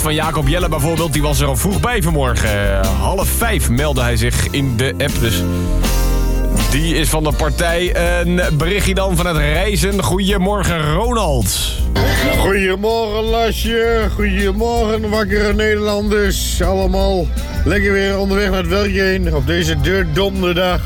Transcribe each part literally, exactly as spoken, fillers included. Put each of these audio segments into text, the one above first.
Van Jacob Jelle bijvoorbeeld, die was er al vroeg bij vanmorgen. Uh, half vijf meldde hij zich in de app, dus die is van de partij. Een berichtje dan van het reizen. Goedemorgen, Ronald. Goedemorgen, Lasje. Goedemorgen, wakkere Nederlanders. Allemaal lekker weer onderweg naar het werk heen op deze deurdonderdag.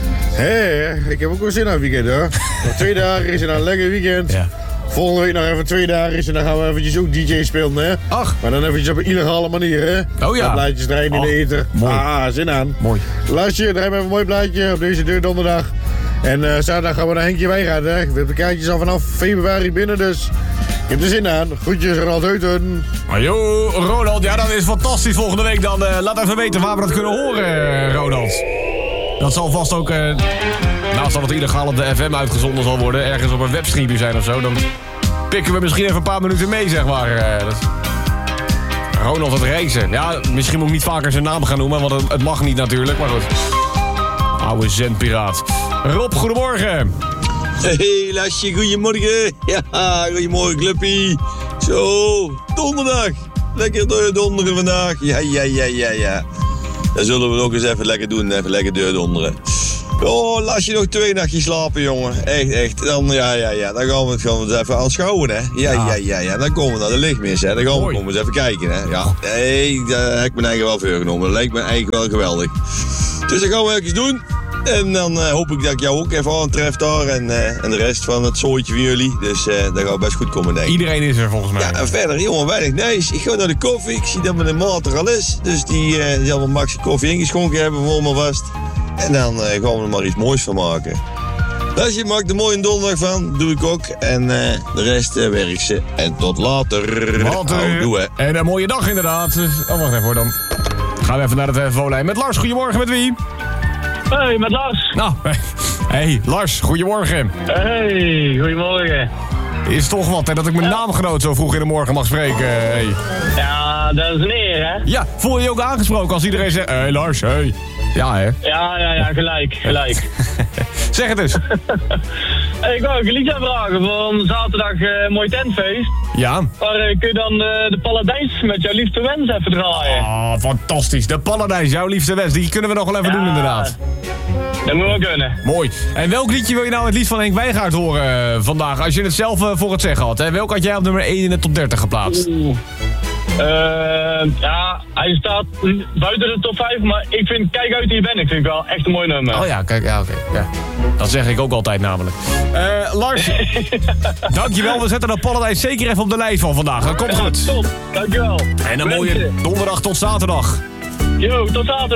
Hé, ik heb ook wel zin aan het weekend, hoor. Nog twee dagen is het een lekker weekend. Ja. Volgende week nog even twee dagen is en dan gaan we eventjes ook D J spelen, hè? Ach. Maar dan eventjes op een illegale manier, hè? Oh ja. Plaatjes draaien in de eten. Mooi. Ah, zin aan. Mooi. Lasje, draai even een mooi plaatje op deze deurdonderdag. En uh, zaterdag gaan we naar Henkje Wijngaard, hè? We hebben de kaartjes al vanaf februari binnen, dus ik heb er zin aan. Groetjes, Ronald Heuten. Ajo, Ronald. Ja, dat is fantastisch volgende week. Dan uh, laat even weten waar we dat kunnen horen, Ronald. Dat zal vast ook, uh, naast dat het illegaal op de F M uitgezonden zal worden, ergens op een webstream zijn of zo, dan pikken we misschien even een paar minuten mee, zeg maar. Uh, dat... Ronald het reizen. Ja, misschien moet ik niet vaker zijn naam gaan noemen, want het, het mag niet natuurlijk, maar goed. Oude zendpiraat. Rob, goedemorgen. Hey, Lasje, goedemorgen. Ja, goedemorgen, clubpie. Zo, donderdag. Lekker deurdonderen vandaag. Ja, ja, ja, ja, ja. Dat zullen we ook eens even lekker doen, even lekker deurdonderen. Oh, Lasje nog twee nachtjes slapen, jongen. Echt, echt. Dan, ja, ja, ja. Dan gaan we het gewoon eens even aanschouwen, hè. Ja, ja, ja, ja. Dan komen we naar de lichtmis, hè. Dan gaan we gewoon eens even kijken, hè. Ja, nee, daar heb ik mijn eigen wel voorgenomen. Dat lijkt me eigenlijk wel geweldig. Dus dat gaan we even doen. En dan uh, hoop ik dat ik jou ook even aantref daar. En, uh, en de rest van het zooitje van jullie. Dus uh, dat gaat best goed komen, denk ik. Iedereen is er volgens mij. Ja, en verder, jongen, weinig nice. Ik ga naar de koffie. Ik zie dat mijn maat er al is. Dus die, uh, die zal wel Maxi koffie ingeschonken hebben voor me vast. En dan uh, gaan we er maar iets moois van maken. Als je maakt er mooie donderdag van, doe ik ook. En uh, de rest uh, werk ze. En tot later. Later. Nou, doe, hè. En een mooie dag inderdaad. Oh, wacht even hoor dan. Gaan we even naar de telefoonlijn met Lars. Goedemorgen, met wie? Hey, met Lars. Nou, hey Lars, goedemorgen. Hey, goedemorgen. Is toch wat, hè, dat ik mijn naamgenoot zo vroeg in de morgen mag spreken. Hey. Ja, dat is een eer, hè? Ja, voel je je ook aangesproken als iedereen zegt, hé hey, Lars, hey. Ja, hè? Ja, ja, ja, gelijk, gelijk. Zeg het eens. Hey, ik wou ook een liedje vragen voor zaterdag uh, mooi tentfeest. Ja. Maar uh, kun je dan uh, de Paladijs met jouw liefste wens even draaien? Ah, oh, fantastisch. De Paladijs, jouw liefste wens. Die kunnen we nog wel even ja, doen, inderdaad. Dat moet wel kunnen. Mooi. En welk liedje wil je nou het liefst van Henk Wijngaard horen uh, vandaag? Als je het zelf uh, voor het zeggen had. Hè? Welk had jij op nummer één in de top dertig geplaatst? Oeh. Uh, ja, hij staat buiten de top vijf, maar ik vind Kijk uit hier ben ik vind ik wel echt een mooi nummer. Oh ja, kijk, ja, oké. Okay, ja. Dat zeg ik ook altijd namelijk. Uh, Lars, dankjewel. We zetten de Paladijs zeker even op de lijst van vandaag. Dat komt goed. Top, dankjewel. En een mooie donderdag tot zaterdag. Yo, tot zaterdag.